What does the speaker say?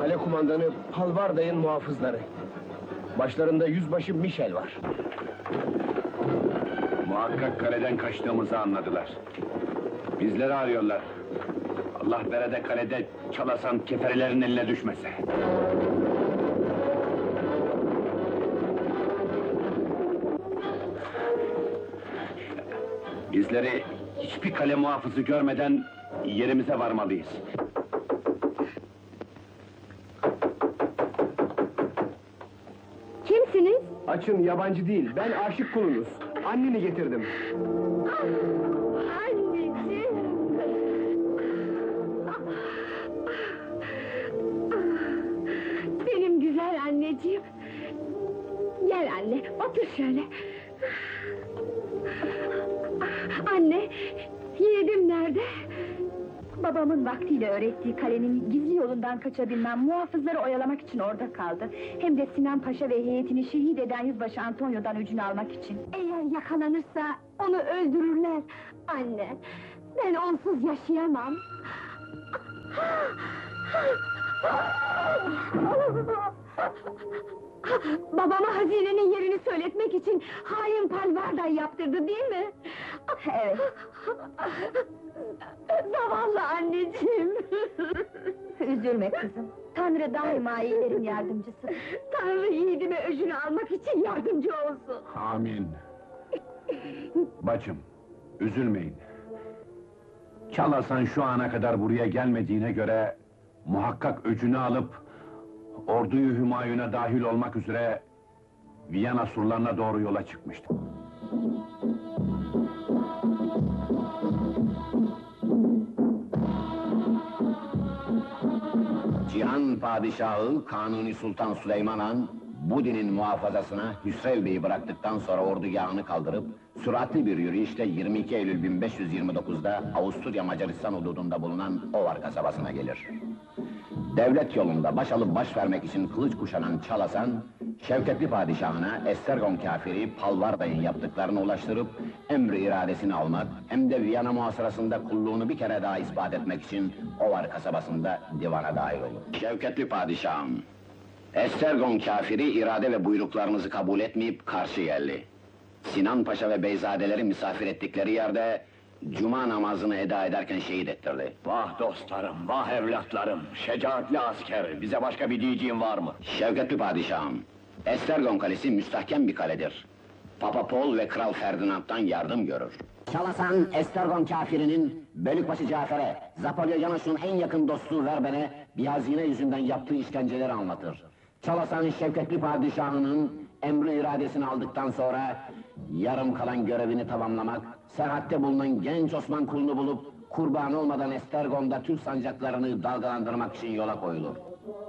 Kale kumandanı Palvarday'ın muhafızları. Başlarında yüzbaşı Michel var. Muhakkak kaleden kaçtığımızı anladılar. Bizleri arıyorlar. Allah berede kalede Çalasan keferilerin eline düşmese. Bizleri hiçbir kale muhafızı görmeden yerimize varmalıyız. Kimsiniz? Açın, yabancı değil, ben aşık kulunuz. Anneni getirdim. Anneciğim! Benim güzel anneciğim! Gel anne, otur şöyle. Anne, yiğidim nerede? Babamın vaktiyle öğrettiği kalenin gizli yolundan kaçabilmem, muhafızları oyalamak için orada kaldı. Hem de Sinan Paşa ve heyetini şehit eden yüzbaşı Antonio'dan öcünü almak için. Eğer yakalanırsa onu öldürürler. Anne, ben onsuz yaşayamam. Babama hazinenin yerini söyletmek için hain Palvarday yaptırdı, değil mi? Evet. Zavallı anneciğim! Üzülme kızım, Tanrı daima iyilerin yardımcısı. Tanrı yiğidime öcünü almak için yardımcı olsun! Amin. Bacım, üzülmeyin. Çalasan şu ana kadar buraya gelmediğine göre... ...muhakkak öcünü alıp... ...orduyu Hümayun'a dahil olmak üzere... ...Viyana surlarına doğru yola çıkmıştır. Cihan Padişahı Kanuni Sultan Süleyman Han, Budin'in muhafazasına Hüsrev Bey'i bıraktıktan sonra ordugahını kaldırıp, süratli bir yürüyüşle 22 Eylül 1529'da Avusturya Macaristan hududunda bulunan Ovar kasabasına gelir. Devlet yolunda baş alıp baş vermek için kılıç kuşanan Çalasan, Şevketli Padişahına Estergon kafiri Palvarday'ın yaptıklarını ulaştırıp emri iradesini almak hem de Viyana muhasırasında kulluğunu bir kere daha ispat etmek için Ovar kasabasında divana dahil olur. Şevketli Padişahım, Estergon kafiri irade ve buyruklarınızı kabul etmeyip karşı geldi. Sinan Paşa ve beyzadeleri misafir ettikleri yerde Cuma namazını eda ederken şehit ettirdi. Vah dostlarım, vah evlatlarım, şecaatli asker, bize başka bir diyeceğin var mı? Şevketli Padişahım, Estergon Kalesi müstahkem bir kaledir. Papa Paul ve Kral Ferdinand'dan yardım görür. Çalasan, Estergon kafirinin Bölükbaşı Cafer'e, Zapolya Yanaş'ın en yakın dostu Verben'e bir hazine yüzünden yaptığı işkenceleri anlatır. Çalasan, Şevketli Padişahı'nın emri iradesini aldıktan sonra yarım kalan görevini tamamlamak, Serhat'te bulunan genç Osman kulunu bulup kurban olmadan Estergon'da Türk sancaklarını dalgalandırmak için yola koyulur.